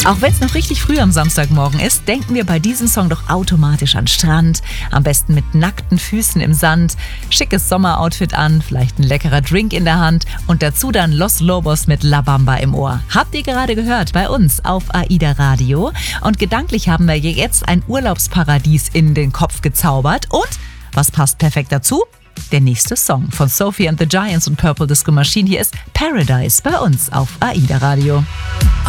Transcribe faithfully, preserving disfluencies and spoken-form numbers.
Auch wenn es noch richtig früh am Samstagmorgen ist, denken wir bei diesem Song doch automatisch an Strand. Am besten mit nackten Füßen im Sand, schickes Sommeroutfit an, vielleicht ein leckerer Drink in der Hand und dazu dann Los Lobos mit La Bamba im Ohr. Habt ihr gerade gehört bei uns auf AIDA Radio? Und gedanklich haben wir jetzt ein Urlaubsparadies in den Kopf gezaubert. Und was passt perfekt dazu? Der nächste Song von Sophie and the Giants und Purple Disco Machine. Hier ist Paradise bei uns auf AIDA Radio.